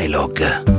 Dialogue.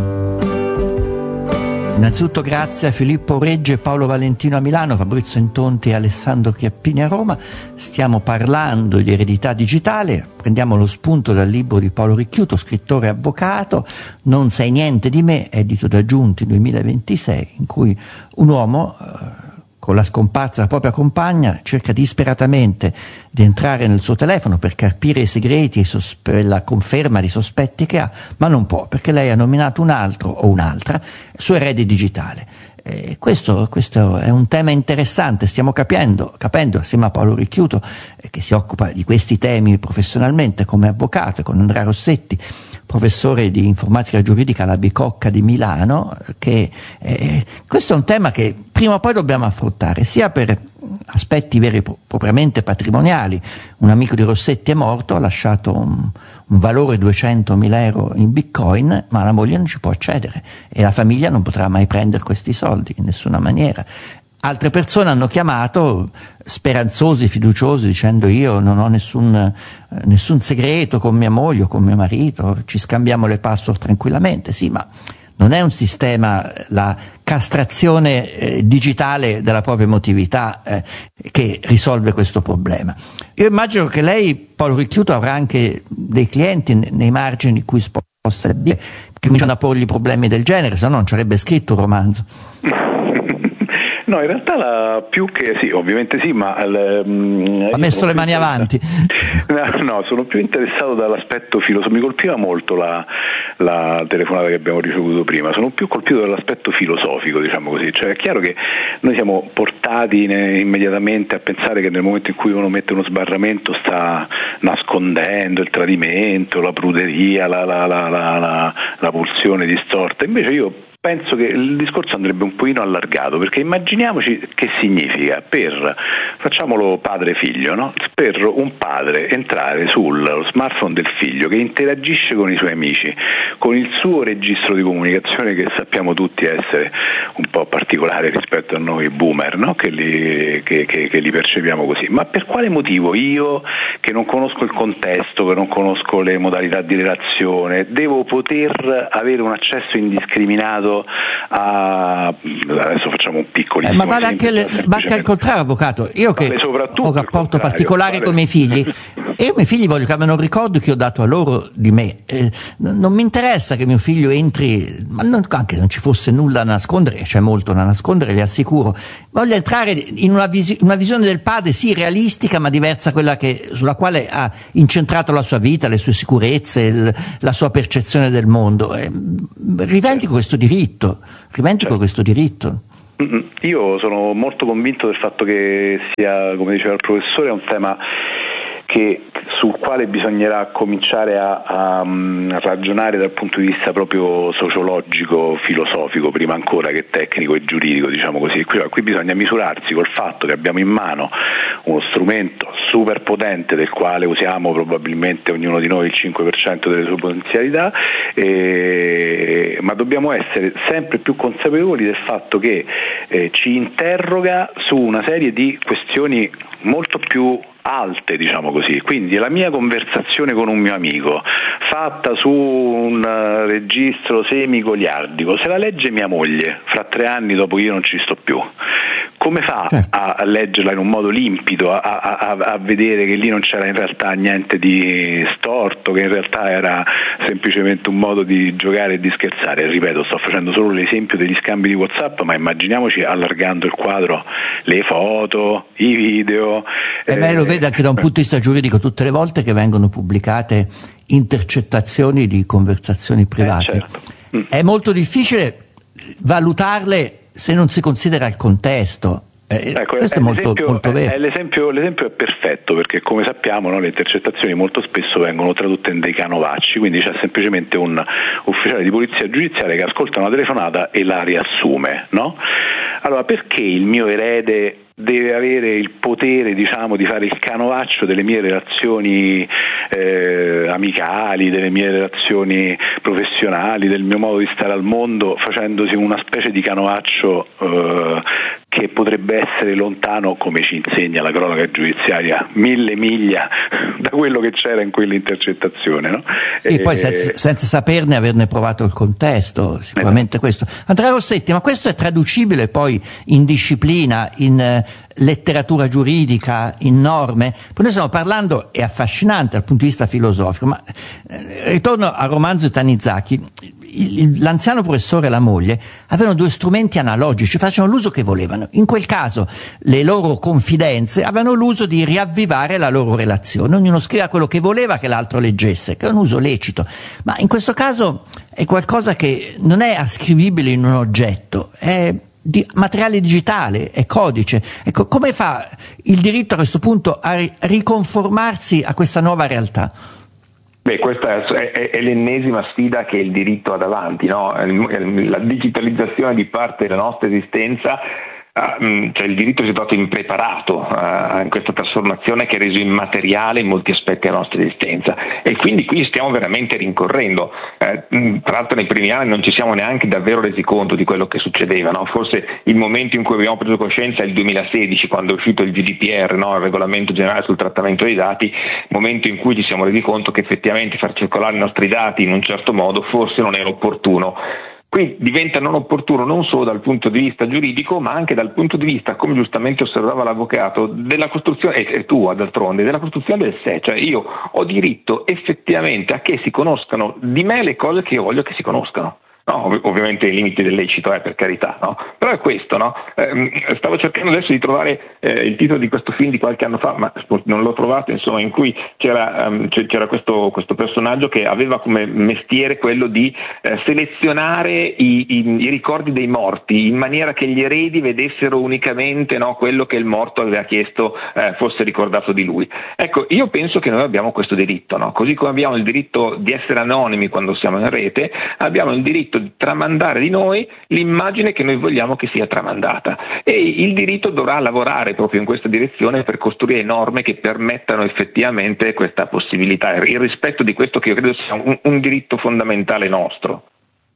Innanzitutto grazie a Filippo Regge e Paolo Valentino a Milano, Fabrizio Intonti e Alessandro Chiappini a Roma. Stiamo parlando di eredità digitale, prendiamo lo spunto dal libro di Paolo Ricchiuto, scrittore e avvocato, Non sai niente di me, edito da Giunti 2026, in cui un uomo con la scomparsa della propria compagna cerca disperatamente di entrare nel suo telefono per carpire i segreti e la conferma di sospetti che ha, ma non può, perché lei ha nominato un altro o un'altra suo erede digitale. Questo è un tema interessante, stiamo capendo assieme a Paolo Ricchiuto, che si occupa di questi temi professionalmente come avvocato, e con Andrea Rossetti, professore di informatica giuridica alla Bicocca di Milano, che questo è un tema che prima o poi dobbiamo affrontare, sia per aspetti veri e propriamente patrimoniali. Un amico di Rossetti è morto, ha lasciato un valore 200.000 euro in bitcoin, ma la moglie non ci può accedere e la famiglia non potrà mai prendere questi soldi in nessuna maniera. Altre persone hanno chiamato speranzosi, fiduciosi, dicendo: io non ho nessun segreto con mia moglie o con mio marito, ci scambiamo le password tranquillamente. Sì, ma non è un sistema, la castrazione digitale della propria emotività che risolve questo problema. Io immagino che lei, Paolo Ricchiuto, avrà anche dei clienti nei margini in cui si possa dire che cominciano a porgli problemi del genere, se no non ci avrebbe scritto un romanzo. No, in realtà più che sì, ovviamente sì, ma ha messo le mani avanti. No, sono più interessato dall'aspetto filosofico. Mi colpiva molto la telefonata che abbiamo ricevuto prima. Sono più colpito dall'aspetto filosofico, diciamo così. Cioè è chiaro che noi siamo portati immediatamente a pensare che nel momento in cui uno mette uno sbarramento sta nascondendo il tradimento, la pruderia, la pulsione distorta. Invece io penso che il discorso andrebbe un pochino allargato, perché immaginiamoci che significa facciamolo padre-figlio, no? Per un padre entrare sullo smartphone del figlio che interagisce con i suoi amici, con il suo registro di comunicazione che sappiamo tutti essere un po' particolare rispetto a noi boomer, no? che li percepiamo così. Ma per quale motivo io, che non conosco il contesto, che non conosco le modalità di relazione, devo poter avere un accesso indiscriminato adesso facciamo un piccolissimo ma vale anche al contrario, avvocato. Io che ho un rapporto particolare con i miei figli, e io i miei figli voglio che abbiano un ricordo che ho dato a loro di me. Non mi interessa che mio figlio entri, anche se non ci fosse nulla da nascondere, c'è molto da nascondere, le assicuro. Voglio entrare in una visione del padre, sì, realistica, ma diversa, quella sulla quale ha incentrato la sua vita, le sue sicurezze, la sua percezione del mondo. Rivendico questo diritto. Questo diritto. Io sono molto convinto del fatto che sia, come diceva il professore, un tema sul quale bisognerà cominciare a ragionare dal punto di vista proprio sociologico, filosofico, prima ancora che tecnico e giuridico, diciamo così. Qui bisogna misurarsi col fatto che abbiamo in mano uno strumento super potente del quale usiamo probabilmente ognuno di noi il 5% delle sue potenzialità, ma dobbiamo essere sempre più consapevoli del fatto che ci interroga su una serie di questioni molto più alte, diciamo così. Quindi la mia conversazione con un mio amico fatta su un registro semigoliardico, se la legge mia moglie fra 3 anni dopo io non ci sto più, come fa a leggerla in un modo limpido, a vedere che lì non c'era in realtà niente di storto, che in realtà era semplicemente un modo di giocare e di scherzare? Ripeto, sto facendo solo l'esempio degli scambi di WhatsApp, ma immaginiamoci allargando il quadro, le foto, i video. Lo vede anche da un punto di vista giuridico, tutte le volte che vengono pubblicate intercettazioni di conversazioni private. Certo. È molto difficile valutarle se non si considera il contesto. Questo è molto vero. L'esempio è perfetto, perché come sappiamo, no, le intercettazioni molto spesso vengono tradotte in dei canovacci, quindi c'è semplicemente un ufficiale di polizia giudiziaria che ascolta una telefonata e la riassume, no? Allora, perché il mio erede deve avere il potere, diciamo, di fare il canovaccio delle mie relazioni amicali, delle mie relazioni professionali, del mio modo di stare al mondo, facendosi una specie di canovaccio che potrebbe essere lontano, come ci insegna la cronaca giudiziaria, 1000 miglia da quello che c'era in quell'intercettazione, no? E poi senza saperne, averne provato il contesto, sicuramente questo. Andrea Rossetti, ma questo è traducibile poi in disciplina, in letteratura giuridica, in norme? Poi noi stiamo parlando, è affascinante dal punto di vista filosofico, ma ritorno al romanzo di Tanizaki. L'anziano professore e la moglie avevano due strumenti analogici, facevano l'uso che volevano. In quel caso le loro confidenze avevano l'uso di riavvivare la loro relazione, ognuno scriveva quello che voleva che l'altro leggesse, che è un uso lecito, ma in questo caso è qualcosa che non è ascrivibile in un oggetto, è di materiale digitale, è codice. Ecco, come fa il diritto a questo punto a riconformarsi a questa nuova realtà? Beh, questa è l'ennesima sfida che il diritto ha davanti, no? La digitalizzazione di parte della nostra esistenza, cioè il diritto si è trovato impreparato in questa trasformazione che ha reso immateriale in molti aspetti la nostra esistenza, e quindi qui stiamo veramente rincorrendo. Tra l'altro nei primi anni non ci siamo neanche davvero resi conto di quello che succedeva, no? Forse il momento in cui abbiamo preso coscienza è il 2016, quando è uscito il GDPR, no? Il regolamento generale sul trattamento dei dati, momento in cui ci siamo resi conto che effettivamente far circolare i nostri dati in un certo modo forse non era opportuno. Qui diventa non opportuno non solo dal punto di vista giuridico, ma anche dal punto di vista, come giustamente osservava l'avvocato, della costruzione, e tu d'altronde, della costruzione del sé. Cioè io ho diritto effettivamente a che si conoscano di me le cose che io voglio che si conoscano. No, ovviamente i limiti del lecito, per carità, no? Però è questo, no? Stavo cercando adesso di trovare il titolo di questo film di qualche anno fa, ma non l'ho trovato, insomma, in cui c'era questo personaggio che aveva come mestiere quello di selezionare i ricordi dei morti in maniera che gli eredi vedessero unicamente, no, quello che il morto aveva chiesto fosse ricordato di lui. Ecco, io penso che noi abbiamo questo diritto, no? Così come abbiamo il diritto di essere anonimi quando siamo in rete, abbiamo il diritto di tramandare di noi l'immagine che noi vogliamo che sia tramandata, e il diritto dovrà lavorare proprio in questa direzione per costruire norme che permettano effettivamente questa possibilità, il rispetto di questo che io credo sia un diritto fondamentale nostro.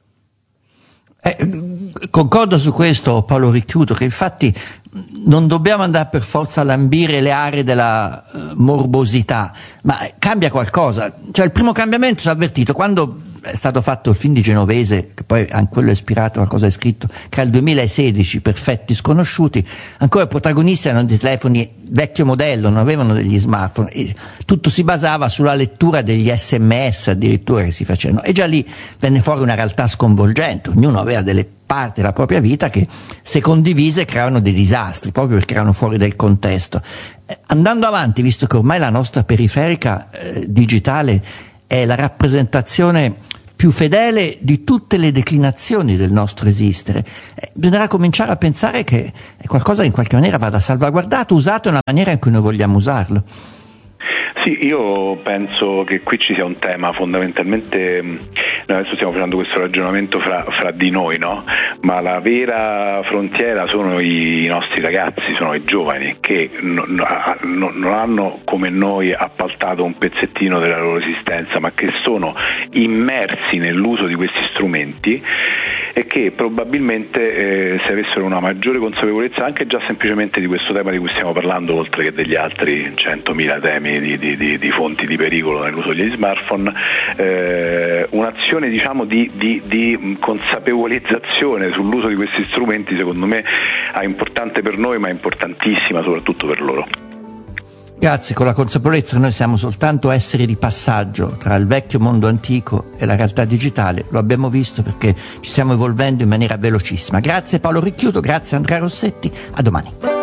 Concordo su questo, Paolo Ricchiuto, che infatti non dobbiamo andare per forza a lambire le aree della morbosità, ma cambia qualcosa. Cioè il primo cambiamento si è avvertito quando è stato fatto il film di Genovese, che poi anche quello è ispirato a cosa è scritto, che è il 2016, Perfetti sconosciuti. Ancora i protagonisti erano dei telefoni vecchio modello, non avevano degli smartphone, e tutto si basava sulla lettura degli SMS addirittura che si facevano, e già lì venne fuori una realtà sconvolgente. Ognuno aveva delle parti della propria vita che, se condivise, creavano dei disastri proprio perché erano fuori del contesto. Andando avanti, visto che ormai la nostra periferica digitale è la rappresentazione più fedele di tutte le declinazioni del nostro esistere, bisognerà cominciare a pensare che è qualcosa che in qualche maniera vada salvaguardato, usato nella maniera in cui noi vogliamo usarlo. Sì, io penso che qui ci sia un tema fondamentalmente, noi adesso stiamo facendo questo ragionamento fra di noi, no? Ma la vera frontiera sono i nostri ragazzi, sono i giovani che non hanno come noi appaltato un pezzettino della loro esistenza, ma che sono immersi nell'uso di questi strumenti, e che probabilmente se avessero una maggiore consapevolezza anche già semplicemente di questo tema di cui stiamo parlando, oltre che degli altri 100.000 temi di fonti di pericolo nell'uso degli smartphone, un'azione diciamo di consapevolezzazione sull'uso di questi strumenti secondo me è importante per noi, ma è importantissima soprattutto per loro. Grazie, con la consapevolezza che noi siamo soltanto esseri di passaggio tra il vecchio mondo antico e la realtà digitale, lo abbiamo visto perché ci stiamo evolvendo in maniera velocissima. Grazie Paolo Ricchiuto, grazie Andrea Rossetti, a domani.